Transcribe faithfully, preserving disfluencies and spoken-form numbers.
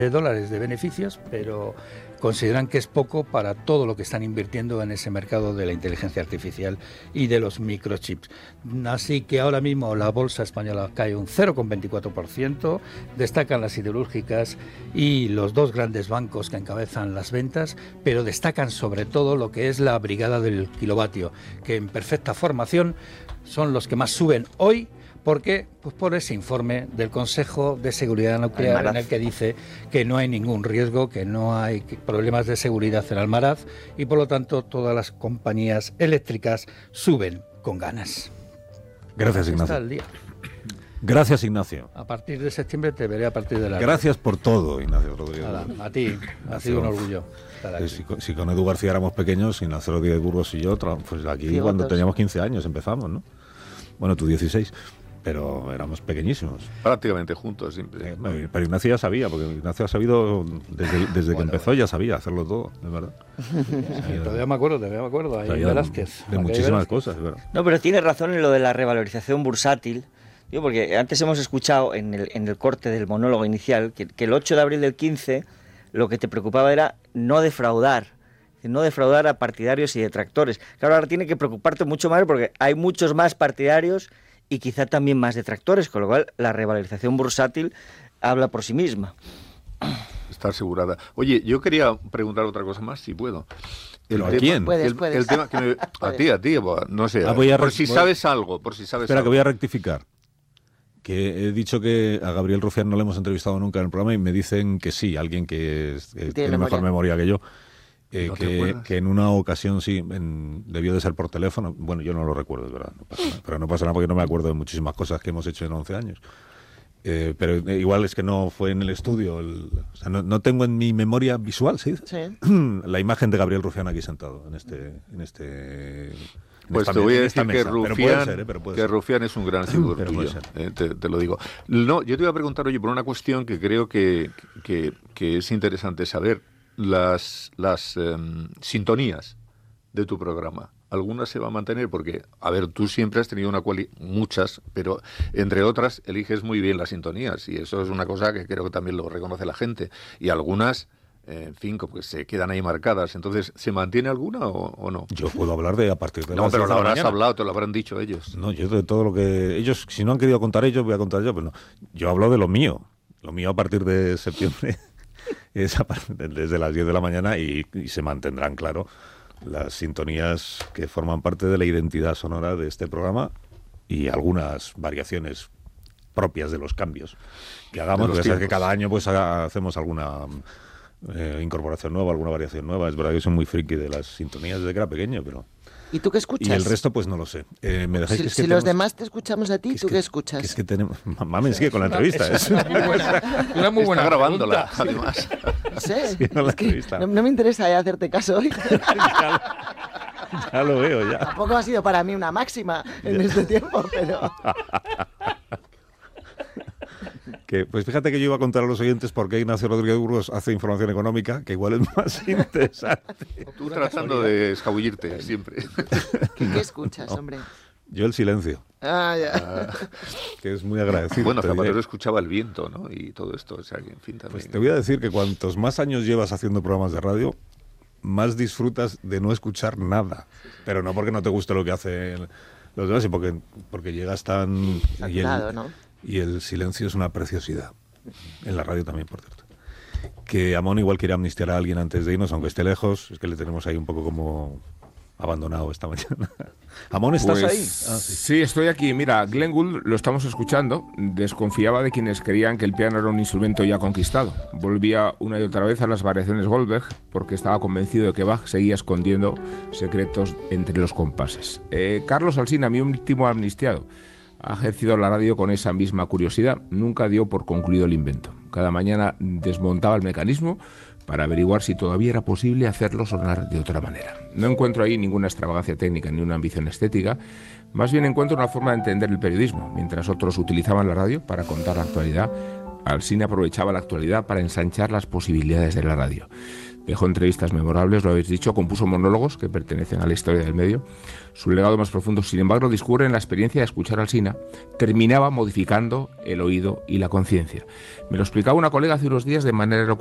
de dólares de beneficios, pero consideran que es poco para todo lo que están invirtiendo en ese mercado de la inteligencia artificial y de los microchips. Así que ahora mismo la bolsa española cae un cero coma veinticuatro por ciento, destacan las siderúrgicas y los dos grandes bancos que encabezan las ventas, pero destacan sobre todo lo que es la brigada del kilovatio, que en perfecta formación son los que más suben hoy. ¿Por qué? Pues por ese informe del Consejo de Seguridad Nuclear Almaraz, en el que dice que no hay ningún riesgo, que no hay problemas de seguridad en Almaraz y por lo tanto todas las compañías eléctricas suben con ganas. Gracias, Ignacio. Está el día. Gracias, Ignacio. A partir de septiembre te veré a partir de la... Gracias por todo, Ignacio Rodríguez. Nada, a ti, ha sido un orgullo estar aquí. Si, si con Edu García éramos pequeños, Ignacio Rodríguez Burgos y yo, pues aquí sí, cuando teníamos quince años empezamos, ¿no? Bueno, tú dieciséis. Pero éramos pequeñísimos. Prácticamente juntos siempre. Eh, pero Ignacio ya sabía, porque Ignacio ha sabido, desde, desde bueno, que empezó ya sabía hacerlo todo, de verdad. Sí, todavía me acuerdo, todavía me acuerdo. Ahí en Velázquez. De muchísimas cosas, ¿verdad? No, pero tiene razón en lo de la revalorización bursátil. Digo, porque antes hemos escuchado en el, en el corte del monólogo inicial que, que el ocho de abril del quince lo que te preocupaba era no defraudar. No defraudar a partidarios y detractores. Claro, ahora tiene que preocuparte mucho más porque hay muchos más partidarios y quizá también más detractores, con lo cual la revalorización bursátil habla por sí misma. Está asegurada. Oye, yo quería preguntar otra cosa más, si puedo. El ¿A tema, quién? Puedes, el, puedes. El tema que me, a ti, a ti, no sé. Ah, voy a por si voy, sabes algo, por si sabes espera, algo. que voy a rectificar. Que he dicho que a Gabriel Rufián no le hemos entrevistado nunca en el programa y me dicen que sí, alguien que, es, que tiene, tiene mejor memoria que yo. Eh, ¿No que, que en una ocasión sí, en, debió de ser por teléfono. Bueno, yo no lo recuerdo, es verdad. No pasa nada, pero no pasa nada porque no me acuerdo de muchísimas cosas que hemos hecho en once años. Eh, pero igual es que no fue en el estudio. El, o sea, no, no tengo en mi memoria visual, ¿sí? Sí. La imagen de Gabriel Rufián aquí sentado en este... En este en pues esta, te voy a decir mesa. que, Rufián, ser, ¿eh? que ser. Rufián es un gran seductor tuyo, eh, te, te lo digo. No, yo te iba a preguntar, oye, por una cuestión que creo que, que, que es interesante saber. Las, las eh, sintonías de tu programa, ¿algunas se va a mantener? Porque, a ver, tú siempre has tenido una cuali- muchas, pero entre otras eliges muy bien las sintonías y eso es una cosa que creo que también lo reconoce la gente. Y algunas, eh, en fin, pues se quedan ahí marcadas. Entonces, ¿se mantiene alguna o, o no? Yo puedo hablar de a partir de no, las pero lo habrás mañana. hablado, te lo habrán dicho ellos. No, yo de todo lo que... Ellos, si no han querido contar ellos, voy a contar yo, pero no. Yo hablo de lo mío. Lo mío a partir de septiembre... Es desde las diez de la mañana y, y se mantendrán, claro, las sintonías que forman parte de la identidad sonora de este programa y algunas variaciones propias de los cambios que hagamos, porque sabes que cada año pues hacemos alguna eh, incorporación nueva, alguna variación nueva. Es verdad que soy muy friki de las sintonías desde que era pequeño, pero... ¿Y tú qué escuchas? Y el resto, pues no lo sé. Eh, ¿me dejáis si que es si que los tenemos... demás te escuchamos a ti, ¿tú que, qué escuchas? Que es que tenemos... Mamá me sigue con la entrevista. Es una muy buena, una muy buena Está grabándola, pregunta. además. No sé, Sí, no, es que no, no me interesa ya hacerte caso hoy. ya, lo, ya lo veo, ya. Tampoco ha sido para mí una máxima en ya. este tiempo, pero... Que, pues fíjate que yo iba a contar a los oyentes por qué Ignacio Rodríguez Burgos hace información económica, que igual es más interesante. Tú tratando de escabullirte siempre. ¿Qué, qué escuchas, no. hombre? Yo el silencio. Ah, ya. Ah. Que es muy agradecido. Bueno, Zapatero escuchaba el viento, ¿no? Y todo esto, o sea, que en fin también. Pues te voy a decir que cuantos más años llevas haciendo programas de radio, más disfrutas de no escuchar nada. Pero no porque no te guste lo que hacen los demás, sino porque, porque llegas tan... Saturado, el, ¿no? Y el silencio es una preciosidad. En la radio también, por cierto. Que Amón igual quiere amnistiar a alguien antes de irnos, aunque esté lejos. Es que le tenemos ahí un poco como abandonado esta mañana. Amón, ¿estás pues, ahí? Ah, sí. sí, estoy aquí. Mira, Glenn Gould lo estamos escuchando. Desconfiaba de quienes creían que el piano era un instrumento ya conquistado. Volvía una y otra vez a las variaciones Goldberg porque estaba convencido de que Bach seguía escondiendo secretos entre los compases. Eh, Carlos Alsina, mi último amnistiado, ha ejercido la radio con esa misma curiosidad. Nunca dio por concluido el invento. Cada mañana desmontaba el mecanismo para averiguar si todavía era posible hacerlo sonar de otra manera. No encuentro ahí ninguna extravagancia técnica ni una ambición estética. Más bien encuentro una forma de entender el periodismo. Mientras otros utilizaban la radio para contar la actualidad, Alsina aprovechaba la actualidad para ensanchar las posibilidades de la radio. dejó entrevistas memorables, lo habéis dicho, compuso monólogos que pertenecen a la historia del medio. Su legado más profundo, sin embargo, discurre en la experiencia de escuchar a Alsina. Terminaba modificando el oído y la conciencia. Me lo explicaba una colega hace unos días de manera